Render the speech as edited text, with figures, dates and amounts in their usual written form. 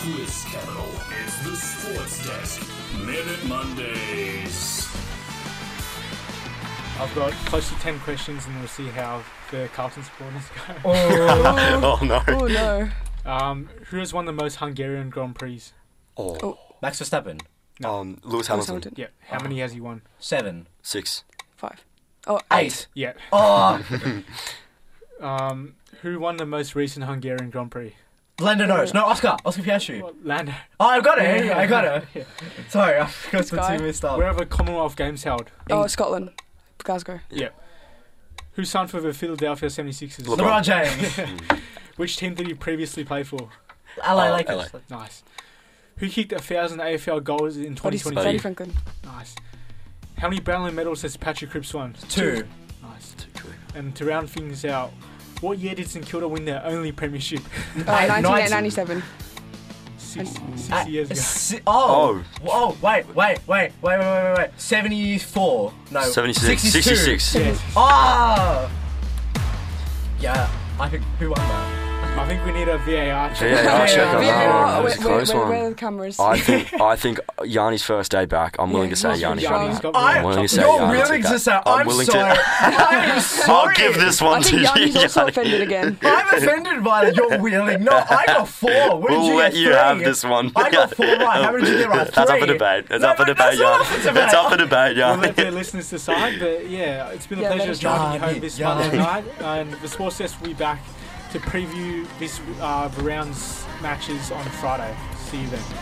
quiz capital. It's the Sports Desk. Minute Mondays. I've got close to 10 questions and we'll see how the Carlton supporters go. Oh no. Oh no. Who has won the most Hungarian Grand Prix? Max Verstappen. Lewis Hamilton. Yeah. How many has he won? 7. 6. 5. Oh, 8. Yeah. Oh, Who won the most recent Hungarian Grand Prix? Lando Norris. No, Oscar Piastri. Well, Lando. Oh, I got it. Yeah. I got it. Yeah. Sorry, I got This guy. too messed up. Where have the Commonwealth Games held? Oh, Scotland. Glasgow. Yeah. Who signed for the Philadelphia 76ers? LeBron James. Which team did he previously play for? LA Lakers. LA. Nice. Who kicked 1,000 AFL goals in Freddie 2023? Franklin. Nice. How many Brownlow medals has Patrick Cripps won? 2. Nice. And to round things out, what year did St Kilda win their only premiership? 1997. 60 years ago. Oh, wait. 74. No. 76. 62. 66. Yes. Oh! Yeah, I think, who won that? I think we need a VAR check. VAR check on that Yeah, one. It was a close one. where are the cameras? I think Yanni's first day back. I'm willing to say Yanni. Yanni's got I'm one. willing to say You're Yanni willing took to say, that. I'm willing sorry. I'm I'll sorry. give this I one to think you. Yanni's also Yanni. offended again. I'm offended by that. You're willing. No, I got 4. What did We'll you let get? you 3? have this one. I got 4 right. How many did you get right? 3. That's up for debate. That's No, up for but debate, that's not Yanni. up for debate. That's up for debate, We'll let the Yanni. listeners decide, but yeah, it's been a Yeah, pleasure let us driving you know. home this Yanni. Monday night, and the Sports Desk will be back to preview this the round's matches on Friday. See you then.